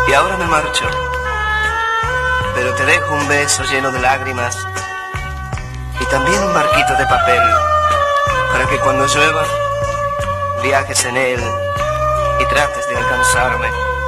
Y ahora me marcho, pero te dejo un beso lleno de lágrimas y también un barquito de papel para que cuando llueva viajes en él y trates de alcanzarme.